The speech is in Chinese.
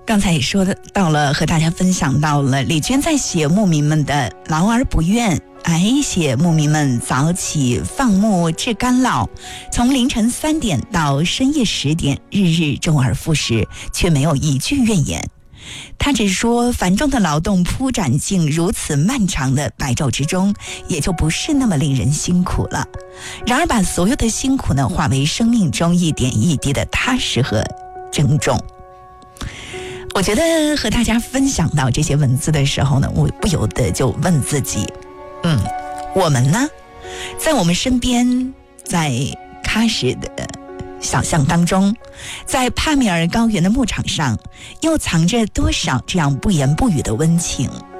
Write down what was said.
刚才也说到了，和大家分享到了李娟在写牧民们的劳而不怨，写牧民们早起放牧至干老，从凌晨3点到深夜10点，日日周而复始，却没有一句怨言。他只说繁重的劳动铺展进如此漫长的白昼之中，也就不是那么令人辛苦了。然而把所有的辛苦呢，化为生命中一点一滴的踏实和珍重。我觉得和大家分享到这些文字的时候呢，我不由得就问自己，我们呢，在我们身边，在喀什的小巷当中，在帕米尔高原的牧场上，又藏着多少这样不言不语的温情？